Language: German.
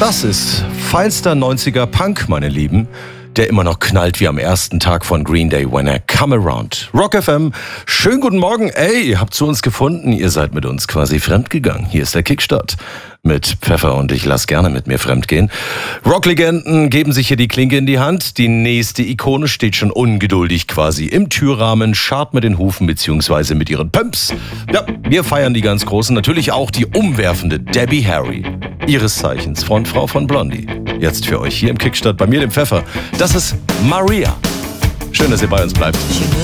Das ist feinster 90er Punk, meine Lieben, der immer noch knallt wie am ersten Tag von Green Day, When I Come Around. Rock FM, schönen guten Morgen. Ey, ihr habt zu uns gefunden, ihr seid mit uns quasi fremdgegangen. Hier ist der Kickstart mit Pfeffer und ich lass gerne mit mir fremdgehen. Rocklegenden geben sich hier die Klinke in die Hand. Die nächste Ikone steht schon ungeduldig quasi im Türrahmen, scharrt mit den Hufen beziehungsweise mit ihren Pumps. Ja, wir feiern die ganz Großen, natürlich auch die umwerfende Debbie Harry. Ihres Zeichens Frontfrau von Blondie. Jetzt für euch hier im Kickstart bei mir, dem Pfeffer. Das ist Maria. Schön, dass ihr bei uns bleibt.